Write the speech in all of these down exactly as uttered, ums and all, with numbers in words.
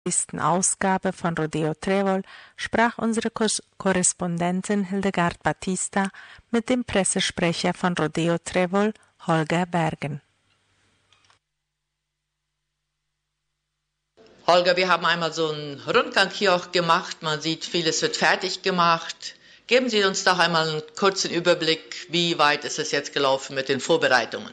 nächsten Ausgabe von Rodeo Trébol sprach unsere Kos- Korrespondentin Hildegard Batista mit dem Pressesprecher von Rodeo Trébol, Holger Bergen. Holger, wir haben einmal so einen Rundgang hier auch gemacht. Man sieht, vieles wird fertig gemacht. Geben Sie uns doch einmal einen kurzen Überblick, wie weit ist es jetzt gelaufen mit den Vorbereitungen?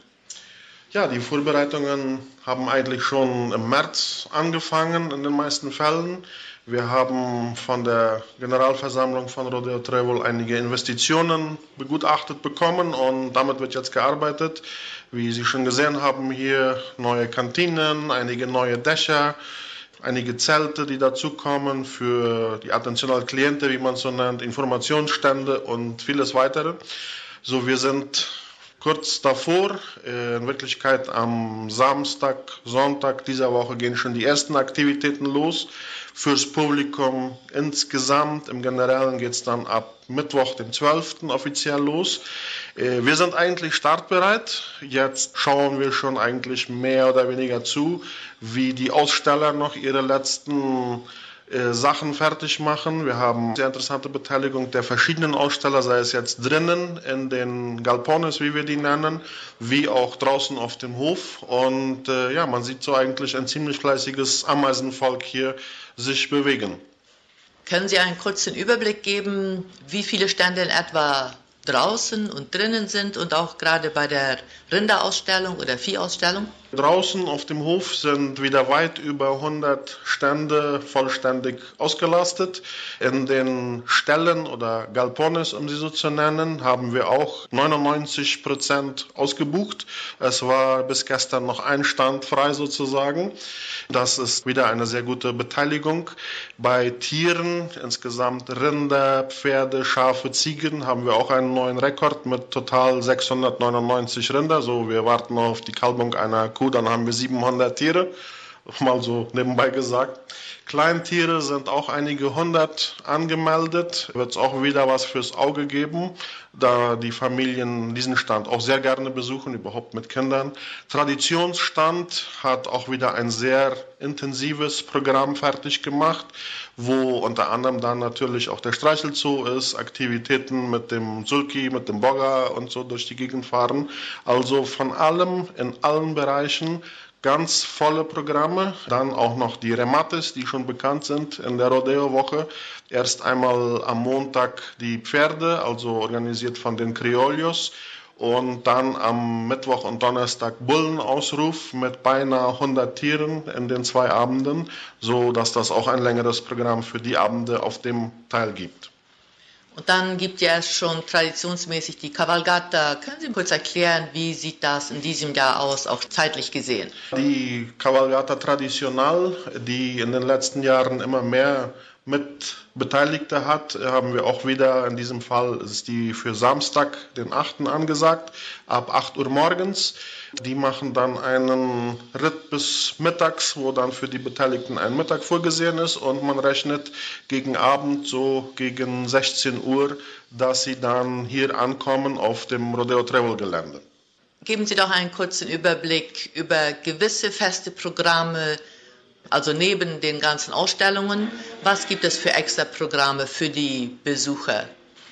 Ja, die Vorbereitungen haben eigentlich schon im März angefangen in den meisten Fällen. Wir haben von der Generalversammlung von Rodeo Trébol einige Investitionen begutachtet bekommen und damit wird jetzt gearbeitet. Wie Sie schon gesehen haben, hier neue Kantinen, einige neue Dächer, einige Zelte, die dazukommen für die Attentional Cliente, wie man es so nennt, Informationsstände und vieles weitere. So, wir sind kurz davor, in Wirklichkeit am Samstag, Sonntag dieser Woche gehen schon die ersten Aktivitäten los. Fürs Publikum insgesamt, im Generellen geht es dann ab Mittwoch, den zwölften offiziell los. Wir sind eigentlich startbereit. Jetzt schauen wir schon eigentlich mehr oder weniger zu, wie die Aussteller noch ihre letzten Sachen fertig machen. Wir haben sehr interessante Beteiligung der verschiedenen Aussteller, sei es jetzt drinnen in den Galpones, wie wir die nennen, wie auch draußen auf dem Hof. Und äh, ja, man sieht so eigentlich ein ziemlich fleißiges Ameisenvolk hier sich bewegen. Können Sie einen kurzen Überblick geben, wie viele Stände in etwa draußen und drinnen sind und auch gerade bei der Rinderausstellung oder Viehausstellung? Draußen auf dem Hof sind wieder weit über hundert Stände vollständig ausgelastet. In den Ställen oder Galpones, um sie so zu nennen, haben wir auch neunundneunzig Prozent ausgebucht. Es war bis gestern noch ein Stand frei sozusagen. Das ist wieder eine sehr gute Beteiligung. Bei Tieren, insgesamt Rinder, Pferde, Schafe, Ziegen, haben wir auch einen neuen Rekord mit total sechshundertneunundneunzig Rinder. So, wir warten auf die Kalbung einer Kuh, dann haben wir siebenhundert Tiere, mal so nebenbei gesagt. Kleintiere sind auch einige hundert angemeldet. Wird es auch wieder was fürs Auge geben, da die Familien diesen Stand auch sehr gerne besuchen, überhaupt mit Kindern. Traditionsstand hat auch wieder ein sehr intensives Programm fertig gemacht, wo unter anderem dann natürlich auch der Streichelzoo ist, Aktivitäten mit dem Sulki, mit dem Bogga und so durch die Gegend fahren. Also von allem, in allen Bereichen, ganz volle Programme, dann auch noch die Remates, die schon bekannt sind in der Rodeo-Woche. Erst einmal am Montag die Pferde, also organisiert von den Criollos. Und dann am Mittwoch und Donnerstag Bullenausruf mit beinahe hundert Tieren in den zwei Abenden, so dass das auch ein längeres Programm für die Abende auf dem Teil gibt. Und dann gibt ja schon traditionsmäßig die Cavalgata. Können Sie kurz erklären, wie sieht das in diesem Jahr aus, auch zeitlich gesehen? Die Cavalgata Tradicional, die in den letzten Jahren immer mehr Mitbeteiligte hat, haben wir auch wieder, in diesem Fall ist die für Samstag, den achten angesagt, ab acht Uhr morgens. Die machen dann einen Ritt bis mittags, wo dann für die Beteiligten ein Mittag vorgesehen ist und man rechnet gegen Abend, so gegen sechzehn Uhr, dass sie dann hier ankommen auf dem Rodeo Trébol Gelände. Geben Sie doch einen kurzen Überblick über gewisse feste Programme, also neben den ganzen Ausstellungen. Was gibt es für extra Programme für die Besucher?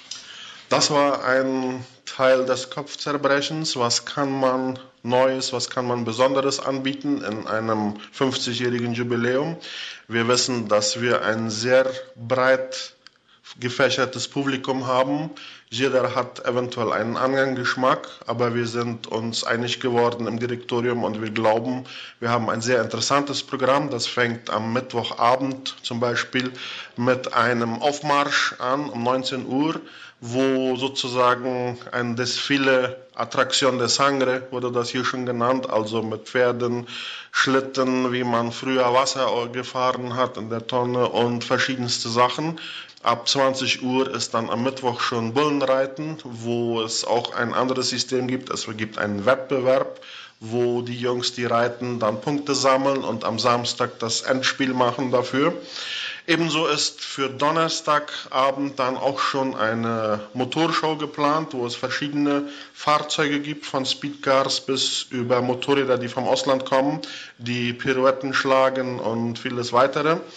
Das war ein Teil des Kopfzerbrechens. Was kann man Neues, was kann man Besonderes anbieten in einem fünfzigjährigen Jubiläum? Wir wissen, dass wir ein sehr breit gefächertes Publikum haben. Jeder hat eventuell einen anderen Geschmack, aber wir sind uns einig geworden im Direktorium und wir glauben, wir haben ein sehr interessantes Programm. Das fängt am Mittwochabend zum Beispiel mit einem Aufmarsch an um neunzehn Uhr, wo sozusagen ein Desfile Attraction de Sangre, wurde das hier schon genannt, also mit Pferden, Schlitten, wie man früher Wasser gefahren hat in der Tonne und verschiedenste Sachen. Ab zwanzig Uhr ist dann am Mittwoch schon Bullenreiten, wo es auch ein anderes System gibt. Es gibt einen Wettbewerb, wo die Jungs, die reiten, dann Punkte sammeln und am Samstag das Endspiel machen dafür. Ebenso ist für Donnerstagabend dann auch schon eine Motorshow geplant, wo es verschiedene Fahrzeuge gibt, von Speedcars bis über Motorräder, die vom Ausland kommen, die Pirouetten schlagen und vieles weitere.